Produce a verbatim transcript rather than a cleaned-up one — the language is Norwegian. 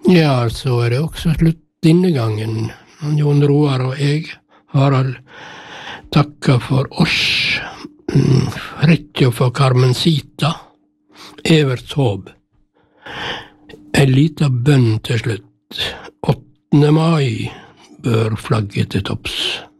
Ja, så er det også slutt denne gangen. Jon Roar og jeg, Harald, takker for oss. Fridtjof og Carmencita, Everts Håb. En liten bønn til slutt. åttende mai bør flagget til topps.